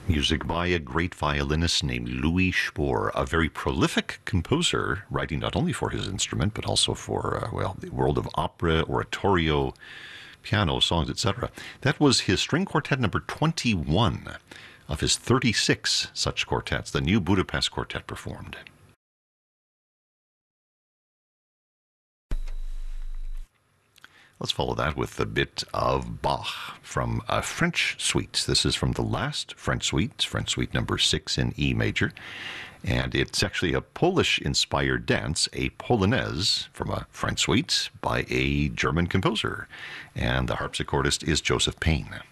Music by a great violinist named Louis Spohr, a very prolific composer, writing not only for his instrument, but also for, the world of opera, oratorio, piano, songs, etc. That was his string quartet number 21 of his 36 such quartets, the New Budapest Quartet performed. Let's follow that with a bit of Bach from a French suite. This is from the last French Suite number 6 in E major. And it's actually a Polish-inspired dance, a polonaise from a French suite by a German composer. And the harpsichordist is Joseph Payne.